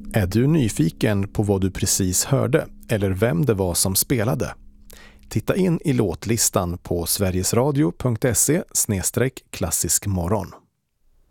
Är du nyfiken på vad du precis hörde eller vem det var som spelade? Titta in i låtlistan på sverigesradio.se/klassiskmorgon.